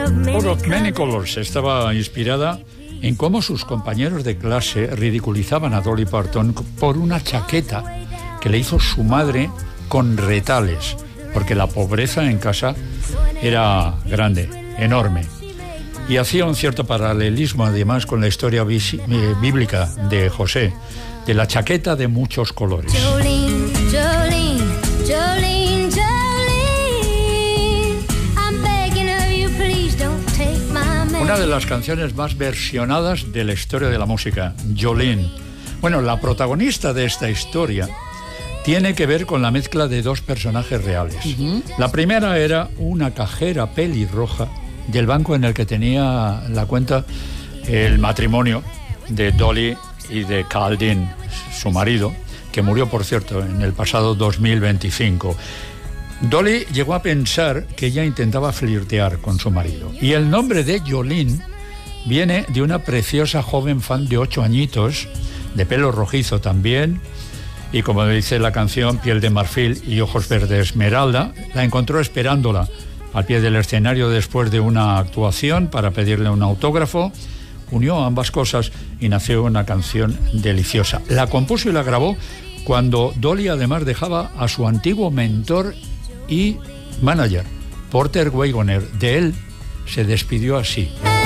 of Many Colors estaba inspirada en cómo sus compañeros de clase ridiculizaban a Dolly Parton por una chaqueta que le hizo su madre con retales, porque la pobreza en casa era grande, enorme. Y hacía un cierto paralelismo además con la historia bíblica de José, de la chaqueta de muchos colores. Jolene, Jolene, Jolene, Jolene, I'm begging of you, please don't take my man. Una de las canciones más versionadas de la historia de la música, Jolene. Bueno, la protagonista de esta historia tiene que ver con la mezcla de dos personajes reales. La primera era una cajera pelirroja del banco en el que tenía la cuenta el matrimonio de Dolly y de Carl Dean, su marido, que murió, por cierto, en el pasado 2025. Dolly llegó a pensar que ella intentaba flirtear con su marido. Y el nombre de Jolene viene de una preciosa joven fan de 8 añitos, de pelo rojizo también, y como dice la canción, piel de marfil y ojos verde esmeralda. La encontró esperándola al pie del escenario después de una actuación para pedirle un autógrafo. Unió ambas cosas y nació una canción deliciosa. La compuso y la grabó cuando Dolly además dejaba a su antiguo mentor y manager, Porter Wagoner. De él se despidió así.